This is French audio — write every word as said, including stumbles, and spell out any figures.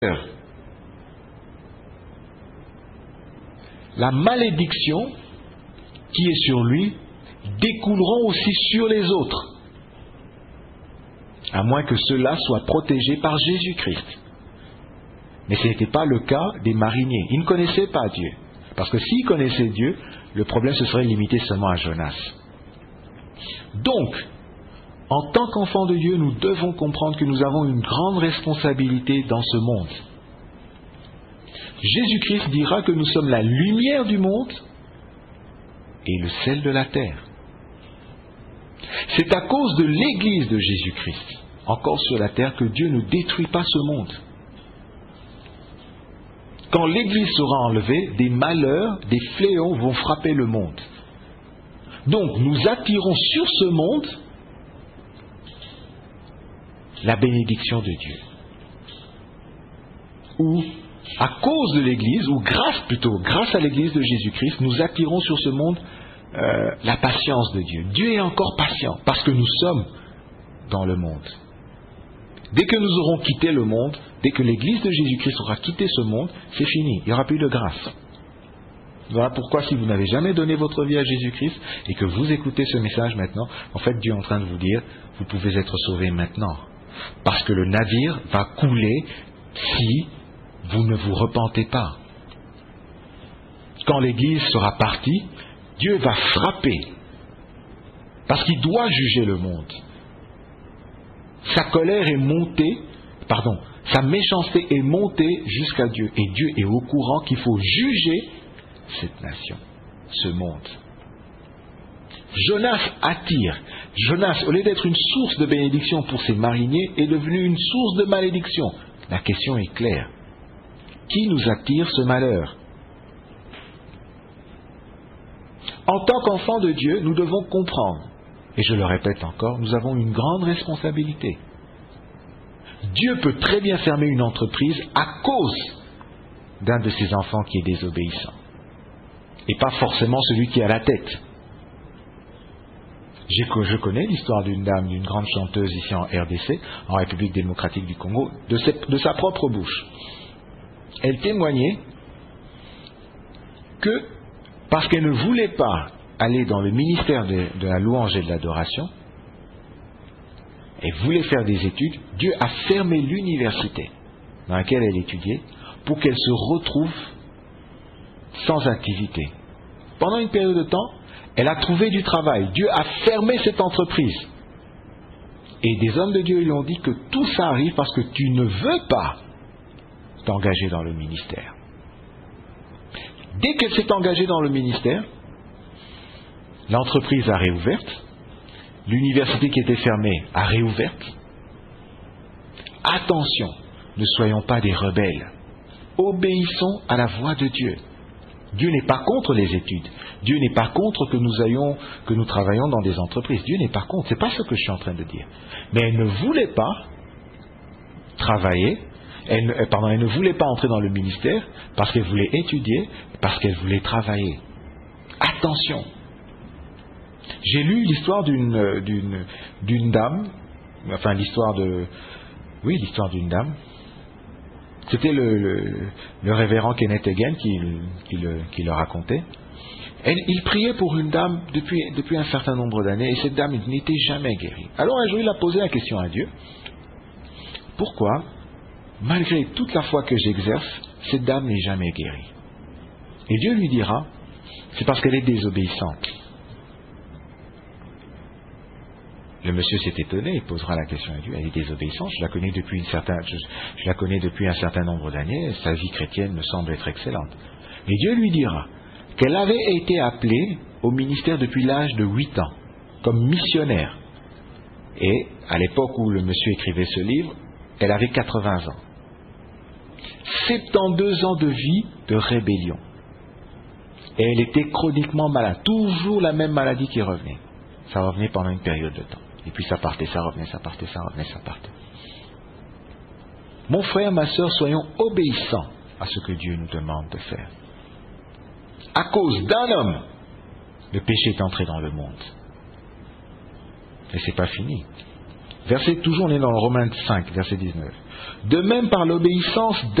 La malédiction qui est sur lui découleront aussi sur les autres, à moins que ceux-là soient protégés par Jésus-Christ. Mais ce n'était pas le cas des mariniers. Ils ne connaissaient pas Dieu. Parce que s'ils connaissaient Dieu, le problème se serait limité seulement à Jonas. Donc, en tant qu'enfants de Dieu, nous devons comprendre que nous avons une grande responsabilité dans ce monde. Jésus-Christ dira que nous sommes la lumière du monde et le sel de la terre. C'est à cause de l'Église de Jésus-Christ, encore sur la terre, que Dieu ne détruit pas ce monde. Quand l'Église sera enlevée, des malheurs, des fléaux vont frapper le monde. Donc, nous attirons sur ce monde la bénédiction de Dieu. Ou, à cause de l'Église, ou grâce plutôt, grâce à l'Église de Jésus-Christ, nous attirons sur ce monde euh, la patience de Dieu. Dieu est encore patient, parce que nous sommes dans le monde. Dès que nous aurons quitté le monde, dès que l'Église de Jésus-Christ aura quitté ce monde, c'est fini, il n'y aura plus de grâce. Voilà pourquoi, si vous n'avez jamais donné votre vie à Jésus-Christ et que vous écoutez ce message maintenant, en fait Dieu est en train de vous dire, vous pouvez être sauvés maintenant. Parce que le navire va couler si vous ne vous repentez pas. Quand l'Église sera partie, Dieu va frapper, parce qu'il doit juger le monde. Sa colère est montée, pardon, sa méchanceté est montée jusqu'à Dieu. Et Dieu est au courant qu'il faut juger cette nation, ce monde. Jonas attire. Jonas, au lieu d'être une source de bénédiction pour ses mariniers, est devenu une source de malédiction. La question est claire. Qui nous attire ce malheur? En tant qu'enfants de Dieu, nous devons comprendre. Et je le répète encore, nous avons une grande responsabilité. Dieu peut très bien fermer une entreprise à cause d'un de ses enfants qui est désobéissant. Et pas forcément celui qui est à la tête. Je connais l'histoire d'une dame, d'une grande chanteuse ici en R D C, en République démocratique du Congo, de, ses, de sa propre bouche. Elle témoignait que, parce qu'elle ne voulait pas aller dans le ministère de, de la louange et de l'adoration, elle voulait faire des études, Dieu a fermé l'université dans laquelle elle étudiait pour qu'elle se retrouve sans activité. Pendant une période de temps, elle a trouvé du travail. Dieu a fermé cette entreprise. Et des hommes de Dieu lui ont dit que tout ça arrive parce que tu ne veux pas t'engager dans le ministère. Dès qu'elle s'est engagée dans le ministère, l'entreprise a réouverte, l'université qui était fermée a réouverte. Attention, ne soyons pas des rebelles. Obéissons à la voix de Dieu. Dieu n'est pas contre les études. Dieu n'est pas contre que nous ayons, que nous travaillions dans des entreprises. Dieu n'est pas contre. C'est pas ce que je suis en train de dire. Mais elle ne voulait pas travailler. Elle ne, pardon, elle ne voulait pas entrer dans le ministère parce qu'elle voulait étudier, parce qu'elle voulait travailler. Attention. J'ai lu l'histoire d'une, d'une, d'une dame, enfin l'histoire de, oui, l'histoire d'une dame. C'était le, le, le révérend Kenneth Hagin qui, qui, le, qui le racontait. Elle, il priait pour une dame depuis, depuis un certain nombre d'années et cette dame n'était jamais guérie. Alors un jour il a posé la question à Dieu. Pourquoi, malgré toute la foi que j'exerce, cette dame n'est jamais guérie? Et Dieu lui dira, c'est parce qu'elle est désobéissante. Le monsieur s'est étonné, il posera la question à Dieu. Elle est désobéissante, je la connais depuis une certaine, je, je la connais depuis un certain nombre d'années, sa vie chrétienne me semble être excellente. Et Dieu lui dira qu'elle avait été appelée au ministère depuis l'âge de huit ans, comme missionnaire. Et à l'époque où le monsieur écrivait ce livre, elle avait quatre-vingts ans. soixante-douze ans de vie de rébellion. Et elle était chroniquement malade, toujours la même maladie qui revenait. Ça revenait pendant une période de temps. Et puis ça partait, ça revenait, ça partait, ça revenait, ça partait. Mon frère, ma sœur, soyons obéissants à ce que Dieu nous demande de faire. À cause d'un homme, le péché est entré dans le monde. Et c'est pas fini. Verset, toujours on est dans Romains cinq, verset dix-neuf. De même par l'obéissance